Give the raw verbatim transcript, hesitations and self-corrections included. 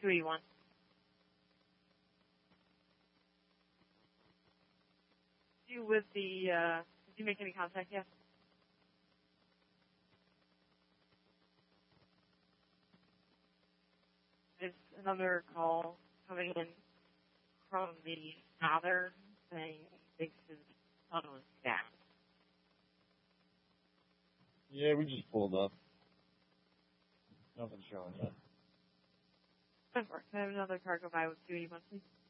two eighty-one. You with the, uh, did you make any contact yet? There's another call coming in from the father saying he thinks his son was stabbed. Yeah, we just pulled up. Nothing showing yet. Can I have another car go by with two eighty-one, please?